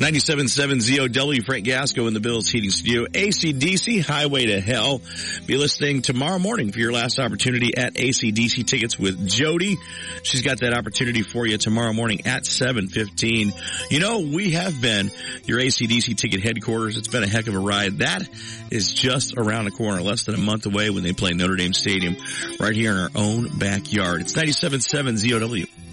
97.7 ZOW, Frank Gasco in the Bills Heating Studio. AC/DC, Highway to Hell. Be listening tomorrow morning for your last opportunity at AC/DC Tickets with Jody. She's got that opportunity for you tomorrow morning at 7:15. You know, we have been your AC/DC ticket headquarters. It's been a heck of a ride. That is just around the corner, less than a month away when they play Notre Dame Stadium right here in our own backyard. It's 97.7 ZOW.